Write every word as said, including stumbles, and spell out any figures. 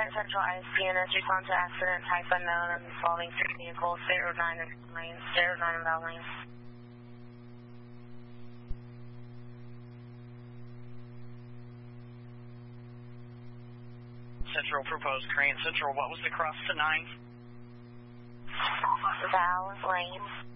Grand Central I S P N S, respond to accident type unknown involving three vehicles, State Road nine and Lane, State Road nine and Bell Lane. Central proposed Grand Central. What was the cross to nine? Val Lane.